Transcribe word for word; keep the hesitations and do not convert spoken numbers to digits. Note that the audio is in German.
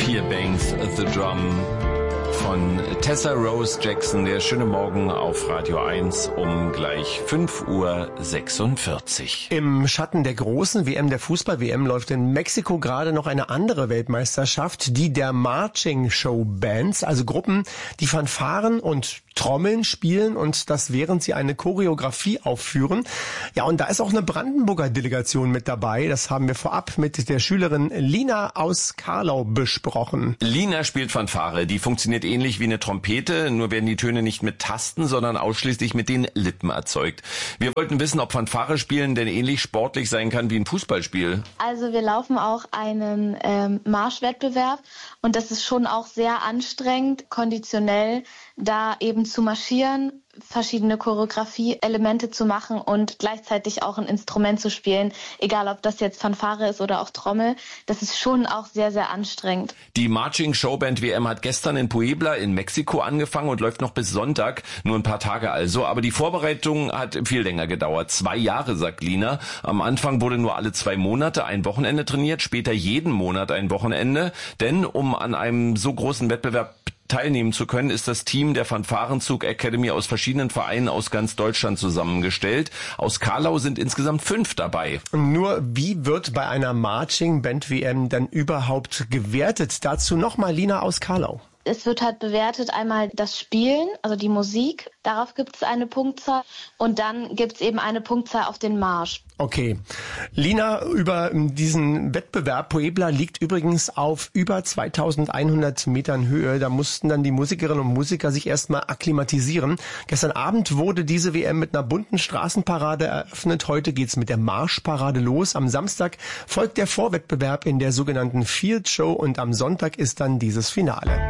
Here Bangs the Drum von Tessa Rose Jackson. Der schöne Morgen auf Radio eins um gleich fünf Uhr sechsundvierzig. Im Schatten der großen W M, der Fußball-W M, läuft in Mexiko gerade noch eine andere Weltmeisterschaft, die der Marching Show Bands, also Gruppen, die Fanfaren und Trommeln spielen und das während sie eine Choreografie aufführen. Ja, und da ist auch eine Brandenburger Delegation mit dabei. Das haben wir vorab mit der Schülerin Lina aus Karlau besprochen. Lina spielt Fanfare. Die funktioniert ähnlich wie eine Trompete, nur werden die Töne nicht mit Tasten, sondern ausschließlich mit den Lippen erzeugt. Wir wollten wissen, ob Fanfare spielen denn ähnlich sportlich sein kann wie ein Fußballspiel. Also wir laufen auch einen ähm, Marschwettbewerb und das ist schon auch sehr anstrengend, konditionell, da eben zu marschieren, verschiedene Choreografie-Elemente zu machen und gleichzeitig auch ein Instrument zu spielen, egal ob das jetzt Fanfare ist oder auch Trommel. Das ist schon auch sehr, sehr anstrengend. Die Marching Showband W M hat gestern in Puebla in Mexiko angefangen und läuft noch bis Sonntag, nur ein paar Tage also. Aber die Vorbereitung hat viel länger gedauert. Zwei Jahre, sagt Lina. Am Anfang wurde nur alle zwei Monate ein Wochenende trainiert, später jeden Monat ein Wochenende. Denn um an einem so großen Wettbewerb teilnehmen zu können, ist das Team der Fanfarenzug Academy aus verschiedenen Vereinen aus ganz Deutschland zusammengestellt. Aus Karlau sind insgesamt fünf dabei. Nur wie wird bei einer Marching Band W M denn überhaupt gewertet? Dazu nochmal Lina aus Karlau. Es wird halt bewertet einmal das Spielen, also die Musik, darauf gibt es eine Punktzahl und dann gibt es eben eine Punktzahl auf den Marsch. Okay. Lina, über diesen Wettbewerb, Puebla liegt übrigens auf über zweitausendeinhundert Metern Höhe. Da mussten dann die Musikerinnen und Musiker sich erstmal akklimatisieren. Gestern Abend wurde diese W M mit einer bunten Straßenparade eröffnet. Heute geht's mit der Marschparade los. Am Samstag folgt der Vorwettbewerb in der sogenannten Field Show und am Sonntag ist dann dieses Finale.